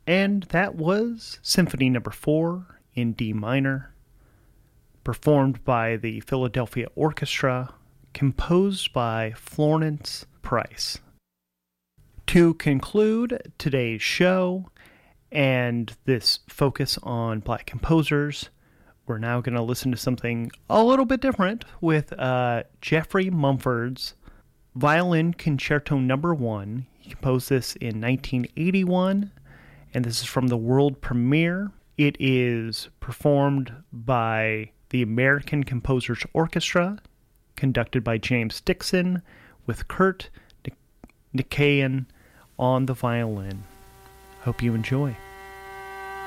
And that was Symphony Number 4 in D minor, performed by the Philadelphia Orchestra, composed by Florence Price. To conclude today's show and this focus on Black composers, we're now going to listen to something a little bit different with Geoffrey Mumford's Violin Concerto Number 1. He composed this in 1981, and this is from the world premiere. It is performed by the American Composers Orchestra, conducted by James Dixon, with Kurt Nikian on the violin. Hope you enjoy.